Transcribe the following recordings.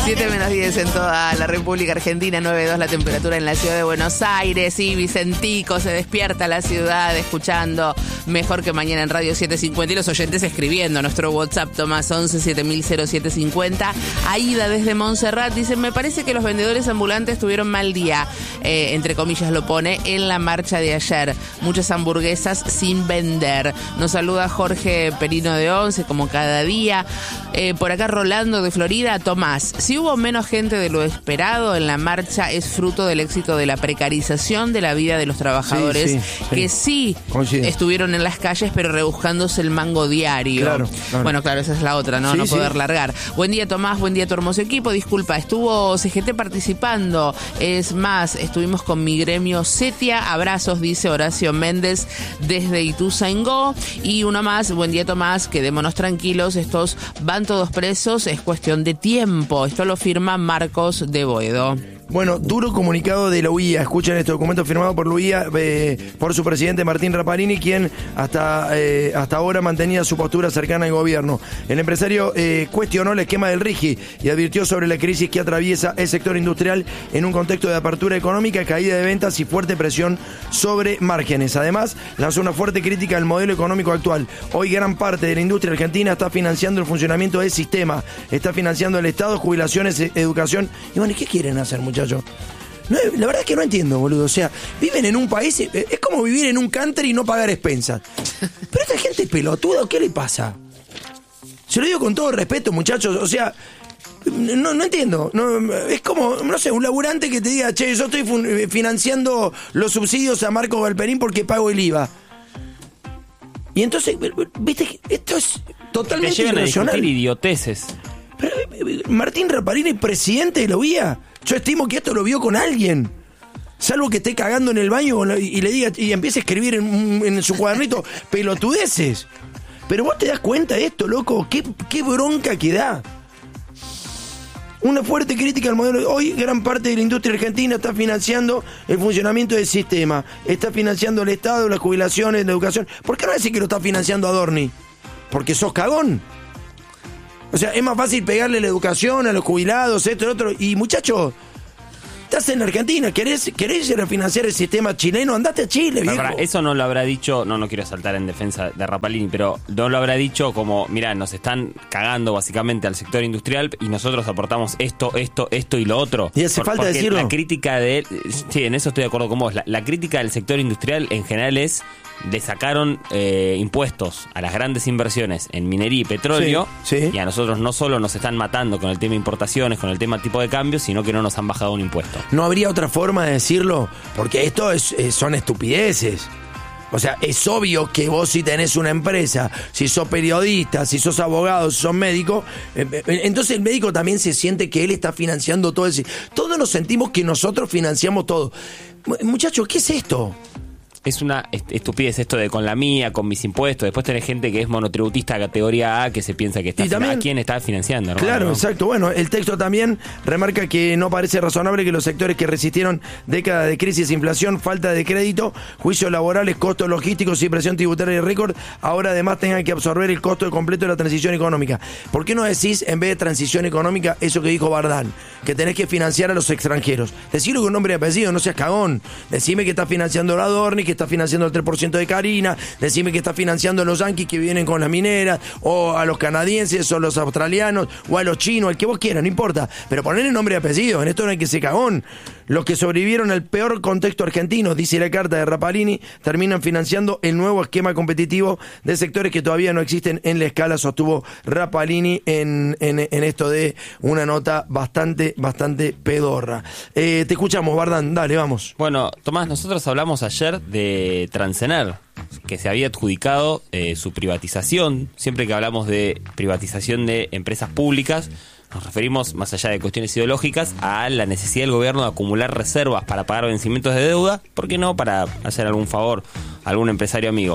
7-10 en toda la República Argentina, 9.2 la temperatura en la ciudad de Buenos Aires. Y Vicentico se despierta la ciudad escuchando Mejor que Mañana en Radio 750. Y los oyentes escribiendo a nuestro WhatsApp, Tomás 11 7000 0750. Aida desde Montserrat dice: me parece que los vendedores ambulantes tuvieron mal día, entre comillas lo pone, en la marcha de ayer. Muchas hamburguesas sin vender. Nos saluda Jorge Perino de 11, como cada día. Por acá Rolando de Florida. Tomás, si hubo menos gente de lo esperado en la marcha, es fruto del éxito de la precarización de la vida de los trabajadores, que sí estuvieron en las calles, pero rebuscándose el mango diario. Claro. Bueno, claro, esa es la otra, ¿no? No poder largar. Buen día, Tomás, buen día, tu hermoso equipo. Disculpa, estuvo CGT participando. Es más, estuvimos con mi gremio Setia. Abrazos, dice Horacio Méndez desde Ituzaingó. Y uno más, buen día, Tomás, quedémonos tranquilos, estos van todos presos, es cuestión de tiempo. Esto lo firma Marcos de Boedo. Bueno, duro comunicado de la UIA. Escuchen este documento firmado por la UIA, por su presidente Martín Rapparini, quien hasta ahora mantenía su postura cercana al gobierno. El empresario cuestionó el esquema del RIGI y advirtió sobre la crisis que atraviesa el sector industrial en un contexto de apertura económica, caída de ventas y fuerte presión sobre márgenes. Además, lanzó una fuerte crítica al modelo económico actual. Hoy gran parte de la industria argentina está financiando el funcionamiento del sistema, está financiando el Estado, jubilaciones, educación. Y bueno, ¿y qué quieren hacer, muchachos? No, la verdad es que no entiendo, boludo. O sea, viven en un país, es como vivir en un country y no pagar expensas. Pero esta gente es pelotuda, ¿qué le pasa? Se lo digo con todo respeto, muchachos. O sea, no entiendo. No, es como, no sé, un laburante que te diga: che, yo estoy financiando los subsidios a Marcos Galperín porque pago el IVA. Y entonces, viste, esto es totalmente irracional. Te llevan a discutir idioteces. Pero Martín Rapparini, presidente de la UIA, yo estimo que esto lo vio con alguien. Salvo que esté cagando en el baño y le diga y empiece a escribir en su cuadernito pelotudeces. Pero vos te das cuenta de esto, loco. ¿Qué bronca que da? Una fuerte crítica al modelo. Hoy gran parte de la industria argentina está financiando el funcionamiento del sistema. Está financiando el Estado, las jubilaciones, la educación. ¿Por qué no decir que lo está financiando Adorni? Porque sos cagón. O sea, es más fácil pegarle la educación a los jubilados, esto y lo otro. Y muchachos, estás en Argentina, ¿querés ir a financiar el sistema chileno? Andate a Chile, viejo. Eso no lo habrá dicho, no quiero saltar en defensa de Rapparini, pero no lo habrá dicho como: mirá, nos están cagando básicamente al sector industrial y nosotros aportamos esto y lo otro. Y hace falta decirlo. La crítica de él, sí, en eso estoy de acuerdo con vos. La crítica del sector industrial en general es: le sacaron impuestos a las grandes inversiones en minería y petróleo, y a nosotros no solo nos están matando con el tema importaciones, con el tema tipo de cambio, sino que no nos han bajado un impuesto. ¿No habría otra forma de decirlo? Porque esto son estupideces. O sea, es obvio que vos, si tenés una empresa, si sos periodista, si sos abogado, si sos médico, entonces el médico también se siente que él está financiando todo eso. Todos nos sentimos que nosotros financiamos todo. Muchachos, ¿qué es esto? Es una estupidez esto de con la mía, con mis impuestos. Después tenés gente que es monotributista categoría A que se piensa que está ¿a quién está financiando? Hermano? Claro, exacto. Bueno, el texto también remarca que no parece razonable que los sectores que resistieron décadas de crisis, inflación, falta de crédito, juicios laborales, costos logísticos y presión tributaria de récord, ahora además tengan que absorber el costo completo de la transición económica. ¿Por qué no decís, en vez de transición económica, eso que dijo Bardán? Que tenés que financiar a los extranjeros. Decirlo con nombre y apellido, no seas cagón. Decime que está financiando la Adorni, que está financiando el 3% de Carina, decime que está financiando a los yanquis que vienen con las mineras, o a los canadienses, o a los australianos, o a los chinos, al que vos quieras, no importa, pero poner el nombre y apellido, en esto no hay que ser cagón. Los que sobrevivieron al peor contexto argentino, dice la carta de Rapparini, terminan financiando el nuevo esquema competitivo de sectores que todavía no existen en la escala, sostuvo Rapparini en esto de una nota bastante pedorra. Te escuchamos, Bardán, dale, vamos. Bueno, Tomás, nosotros hablamos ayer de Transener, que se había adjudicado su privatización. Siempre que hablamos de privatización de empresas públicas, nos referimos, más allá de cuestiones ideológicas, a la necesidad del gobierno de acumular reservas para pagar vencimientos de deuda, ¿por qué no? Para hacer algún favor a algún empresario amigo.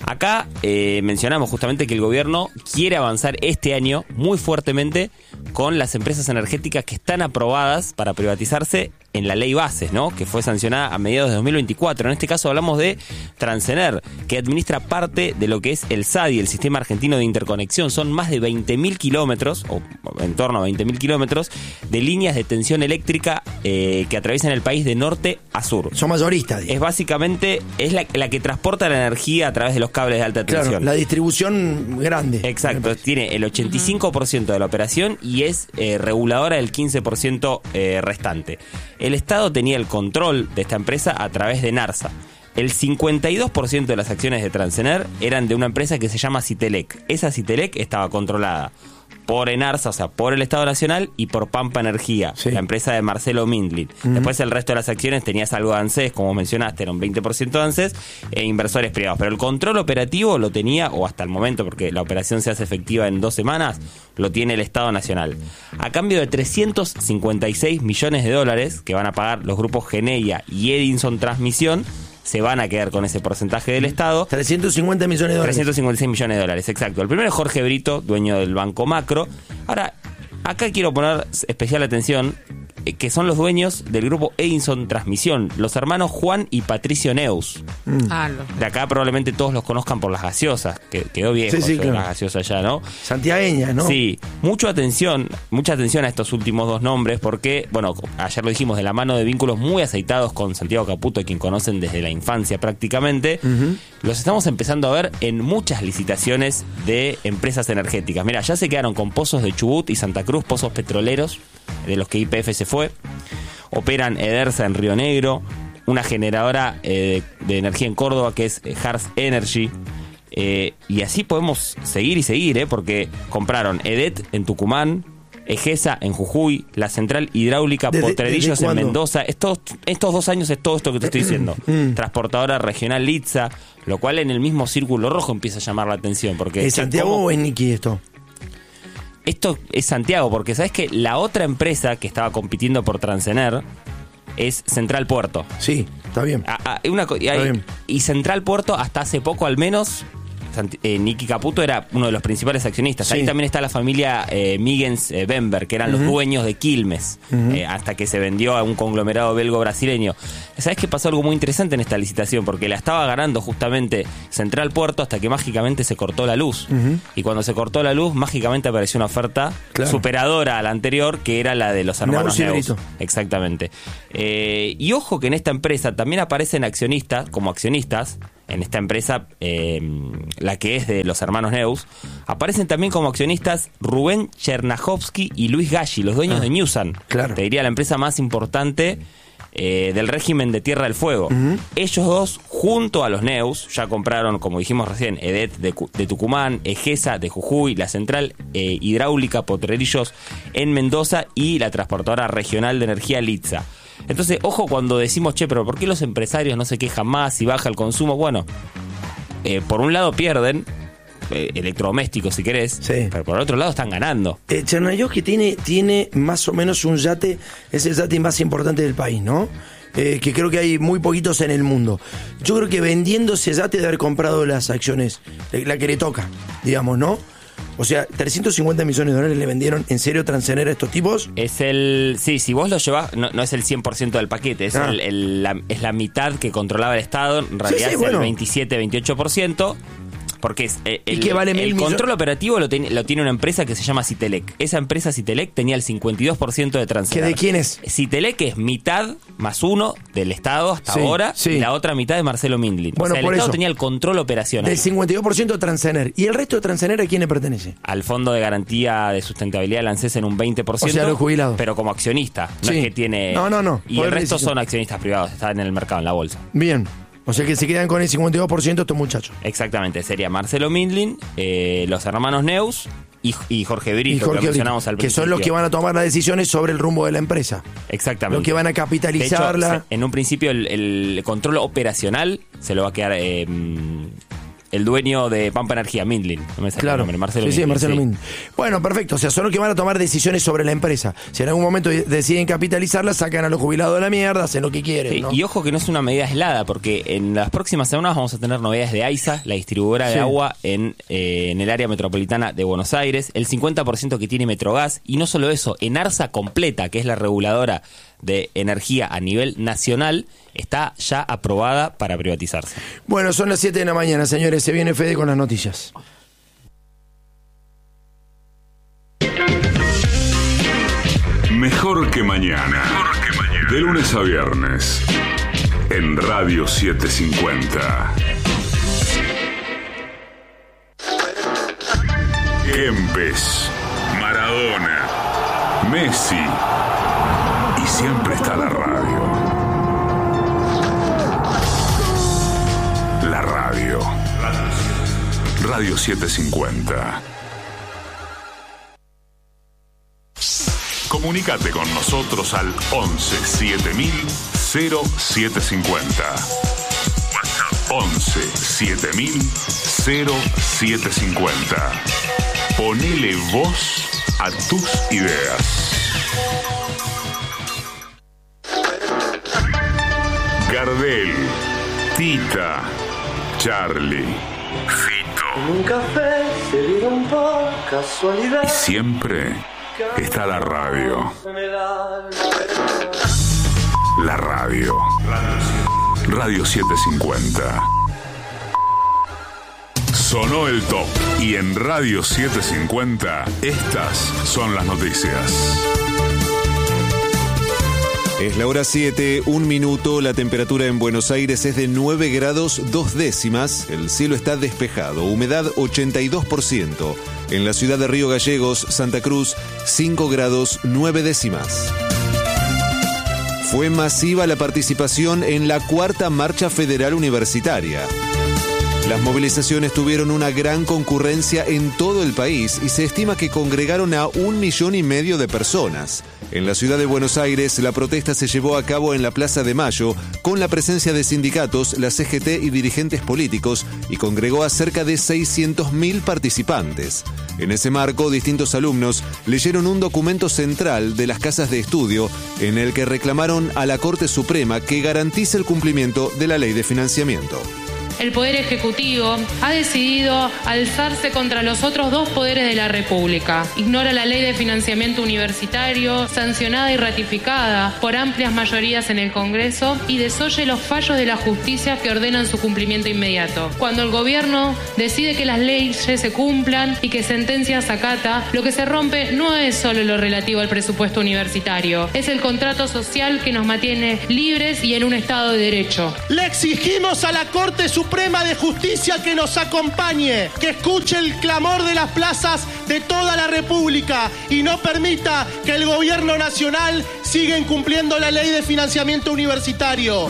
Acá mencionamos justamente que el gobierno quiere avanzar este año muy fuertemente con las empresas energéticas que están aprobadas para privatizarse en la ley Bases, ¿no? Que fue sancionada a mediados de 2024. En este caso hablamos de Transener, que administra parte de lo que es el SADI, el Sistema Argentino de Interconexión. Son más de 20.000 kilómetros, o en torno a 20.000 kilómetros, de líneas de tensión eléctrica que atraviesan el país de norte a sur. Son mayoristas. Es básicamente, es la que transporta la energía a través de los cables de alta tensión. Claro, la distribución grande. Exacto, tiene el 85% de la operación y es reguladora del 15% restante. El Estado tenía el control de esta empresa a través de NARSA. El 52% de las acciones de Transener eran de una empresa que se llama Citelec. Esa Citelec estaba controlada por ENARSA, o sea, por el Estado Nacional, y por Pampa Energía, la empresa de Marcelo Mindlin. Después el resto de las acciones tenías algo de ANSES, como mencionaste, era un 20% de ANSES, e inversores privados. Pero el control operativo lo tenía, o hasta el momento, porque la operación se hace efectiva en 2 semanas, lo tiene el Estado Nacional. A cambio de $356 millones que van a pagar los grupos Geneia y Edison Transmisión, se van a quedar con ese porcentaje del Estado. 350 millones de dólares. 356 millones de dólares, exacto. El primero es Jorge Brito, dueño del Banco Macro. Ahora, acá quiero poner especial atención, que son los dueños del grupo Edison Transmisión, los hermanos Juan y Patricio Neus. De acá probablemente todos los conozcan por las gaseosas, que quedó viejo claro. Las gaseosas ya, ¿no? Santiagueñas, ¿no? Sí, mucha atención a estos últimos dos nombres, porque, bueno, ayer lo dijimos, de la mano de vínculos muy aceitados con Santiago Caputo, a quien conocen desde la infancia prácticamente, los estamos empezando a ver en muchas licitaciones de empresas energéticas. Mira, ya se quedaron con Pozos de Chubut y Santa Cruz, pozos petroleros, de los que YPF se fue. Operan Edersa en Río Negro, una generadora de energía en Córdoba que es Harz Energy, y así podemos seguir, porque compraron EDET en Tucumán, Egesa en Jujuy, la central hidráulica Potrerillos en Mendoza. Estos 2 años es todo esto que te estoy diciendo. Transportadora regional Litza, lo cual en el mismo círculo rojo empieza a llamar la atención, porque ¿es Santiago o es Niki esto? Esto es Santiago, porque sabes que la otra empresa que estaba compitiendo por Transener es Central Puerto. Sí, está bien. Y Central Puerto, hasta hace poco al menos, Niki Caputo era uno de los principales accionistas. Sí. Ahí también está la familia Migens Bember, que eran los dueños de Quilmes, hasta que se vendió a un conglomerado belgo-brasileño. ¿Sabes qué pasó? Algo muy interesante en esta licitación, porque la estaba ganando justamente Central Puerto hasta que mágicamente se cortó la luz. Y cuando se cortó la luz, mágicamente apareció una oferta superadora a la anterior, que era la de los hermanos Neus. Exactamente. Y ojo que en esta empresa también aparecen accionistas, como accionistas. En esta empresa, la que es de los hermanos Neus, aparecen también como accionistas Rubén Chernajovsky y Luis Galli, los dueños de Newsan. Claro. Te diría la empresa más importante del régimen de Tierra del Fuego. Ellos dos, junto a los Neus, ya compraron, como dijimos recién, EDET de Tucumán, Egesa de Jujuy, la central hidráulica Potrerillos en Mendoza y la transportadora regional de energía Litza. Entonces, ojo cuando decimos, pero ¿por qué los empresarios no se quejan más si baja el consumo? Bueno, por un lado pierden electrodomésticos, si querés, pero por otro lado están ganando. Chernayovsky tiene más o menos un yate, es el yate más importante del país, ¿no? Que creo que hay muy poquitos en el mundo. Yo creo que vendiendo ese yate de haber comprado las acciones, la que le toca, digamos, ¿no? O sea, 350 millones de dólares le vendieron en serio Transener a estos tipos. Es si vos lo llevás, no es el 100% del paquete, es la mitad que controlaba el Estado, en realidad es el 27-28%. Porque es, el control operativo lo tiene una empresa que se llama Citelec. Esa empresa Citelec tenía el 52% de Transener. ¿De quién es? Citelec es mitad más uno del Estado hasta ahora, y la otra mitad de Marcelo Mindlin. Bueno, o sea, el Estado tenía el control operacional. Del 52% de Transener. ¿Y el resto de Transener a quién le pertenece? Al Fondo de Garantía de Sustentabilidad de la ANSES en un 20%. O sea, los jubilados. Pero como accionista. No es que tiene... No. Y el resto son accionistas privados, están en el mercado, en la bolsa. Bien. O sea que se quedan con el 52% estos muchachos. Exactamente, sería Marcelo Mindlin, los hermanos Neus y Jorge Brito, que mencionamos al principio. Que son los que van a tomar las decisiones sobre el rumbo de la empresa. Exactamente. Los que van a capitalizarla. De hecho, en un principio el control operacional se lo va a quedar el dueño de Pampa Energía, Mindlin. No me sale el nombre, Marcelo Mindlin. Sí, Marcelo Mindlin. Bueno, perfecto. O sea, son los que van a tomar decisiones sobre la empresa. Si en algún momento deciden capitalizarla, sacan a los jubilados de la mierda, hacen lo que quieren, sí, ¿no? Y ojo que no es una medida aislada, porque en las próximas semanas vamos a tener novedades de AISA, la distribuidora de agua en el área metropolitana de Buenos Aires, el 50% que tiene Metrogas, y no solo eso, Enarsa completa, que es la reguladora de energía a nivel nacional, está ya aprobada para privatizarse. Bueno, son las 7 de la mañana, señores. Se viene Fede con las noticias. Mejor que mañana. De lunes a viernes. En Radio 750. Kempes, Maradona, Messi. Y siempre está la radio. La radio. Radio 750. Comunícate con nosotros al 11 7000 0750. WhatsApp 11 7000 0750. Ponele voz a tus ideas. Gardel, Tita, Charlie, Fito. En un café se vieron por casualidad. Y siempre está la radio. La radio. Radio 750. Sonó el top. Y en Radio 750, estas son las noticias. Es la hora 7, 1 minuto, la temperatura en Buenos Aires es de 9 grados 2 décimas, el cielo está despejado, humedad 82%. En la ciudad de Río Gallegos, Santa Cruz, 5 grados 9 décimas. Fue masiva la participación en la 4ª Marcha Federal Universitaria. Las movilizaciones tuvieron una gran concurrencia en todo el país y se estima que congregaron a 1,5 millones de personas. En la ciudad de Buenos Aires, la protesta se llevó a cabo en la Plaza de Mayo, con la presencia de sindicatos, la CGT y dirigentes políticos, y congregó a cerca de 600.000 participantes. En ese marco, distintos alumnos leyeron un documento central de las casas de estudio en el que reclamaron a la Corte Suprema que garantice el cumplimiento de la ley de financiamiento. El Poder Ejecutivo ha decidido alzarse contra los otros 2 poderes de la República. Ignora la ley de financiamiento universitario, sancionada y ratificada por amplias mayorías en el Congreso, y desoye los fallos de la justicia que ordenan su cumplimiento inmediato. Cuando el gobierno decide que las leyes se cumplan y que sentencias acata, lo que se rompe no es solo lo relativo al presupuesto universitario, es el contrato social que nos mantiene libres y en un Estado de Derecho. Le exigimos a la Corte Suprema de Justicia que nos acompañe, que escuche el clamor de las plazas de toda la República y no permita que el gobierno nacional siga incumpliendo la ley de financiamiento universitario.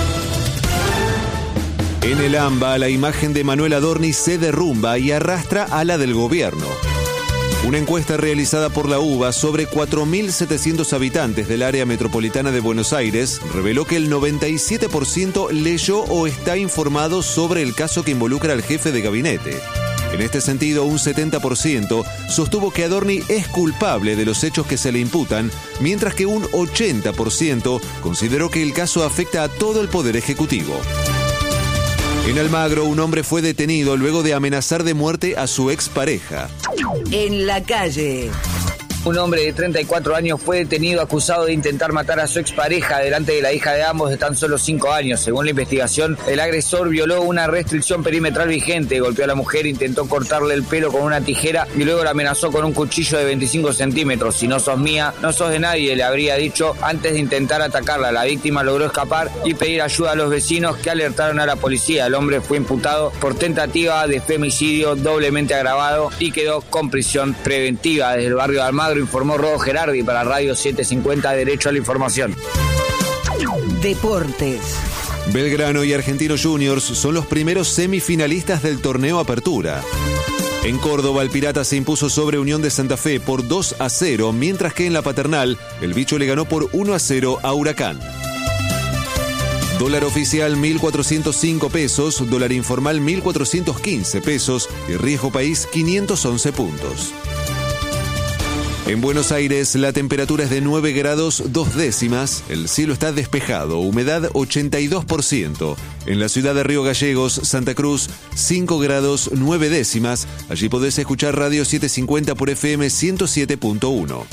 En el AMBA, la imagen de Manuel Adorni se derrumba y arrastra a la del gobierno. Una encuesta realizada por la UBA sobre 4.700 habitantes del área metropolitana de Buenos Aires reveló que el 97% leyó o está informado sobre el caso que involucra al jefe de gabinete. En este sentido, un 70% sostuvo que Adorni es culpable de los hechos que se le imputan, mientras que un 80% consideró que el caso afecta a todo el Poder Ejecutivo. En Almagro, un hombre fue detenido luego de amenazar de muerte a su expareja. En la calle. Un hombre de 34 años fue detenido acusado de intentar matar a su expareja delante de la hija de ambos de tan solo 5 años. Según la investigación, el agresor violó una restricción perimetral vigente, golpeó a la mujer, intentó cortarle el pelo con una tijera y luego la amenazó con un cuchillo de 25 centímetros. Si no sos mía, no sos de nadie, le habría dicho antes de intentar atacarla. La víctima logró escapar y pedir ayuda a los vecinos, que alertaron a la policía. El hombre fue imputado por tentativa de femicidio doblemente agravado y quedó con prisión preventiva. Desde el barrio de Almagro informó Rodo Gerardi para Radio 750, Derecho a la Información. Deportes. Belgrano y Argentinos Juniors son los primeros semifinalistas del torneo Apertura. En Córdoba, el Pirata se impuso sobre Unión de Santa Fe por 2-0, mientras que en la Paternal, el Bicho le ganó por 1-0 a Huracán. Dólar oficial 1.405 pesos, dólar informal 1.415 pesos y riesgo país 511 puntos. En Buenos Aires la temperatura es de 9 grados 2 décimas, el cielo está despejado, humedad 82%. En la ciudad de Río Gallegos, Santa Cruz, 5 grados 9 décimas, allí podés escuchar Radio 750 por FM 107.1.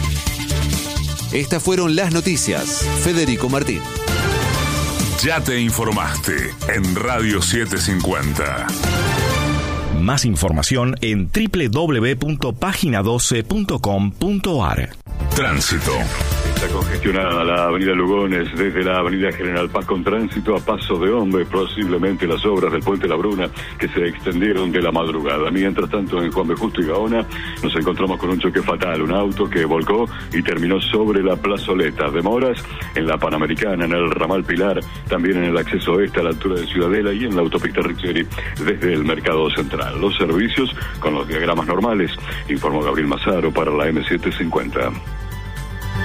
Estas fueron las noticias. Federico Martín. Ya te informaste en Radio 750. Más información en www.pagina12.com.ar. Tránsito. Está congestionada la avenida Lugones desde la avenida General Paz con tránsito a paso de hombre, posiblemente las obras del puente La Bruna que se extendieron de la madrugada. Mientras tanto, en Juan B. Justo y Gaona nos encontramos con un choque fatal, un auto que volcó y terminó sobre la plazoleta. Demoras en la Panamericana, en el ramal Pilar, también en el acceso oeste a la altura de Ciudadela y en la autopista Richieri desde el Mercado Central. Los servicios con los diagramas normales, informó Gabriel Mazaro para la M750.